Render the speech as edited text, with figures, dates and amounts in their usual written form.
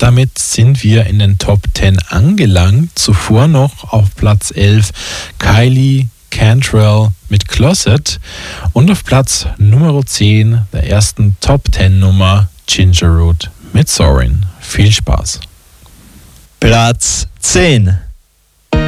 damit sind wir in den Top 10 angelangt. Zuvor noch auf Platz 11 Kylie Cantrell mit Closet und auf Platz Nummer 10 der ersten Top 10 Nummer Ginger Root mit Soarin'. Viel Spaß. Platz 10.